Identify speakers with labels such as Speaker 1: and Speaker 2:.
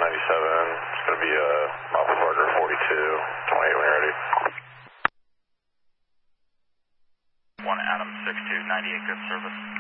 Speaker 1: It's going to be Mile Parker 42, 28 when you're ready.
Speaker 2: 1 Adam 62, 98, good service.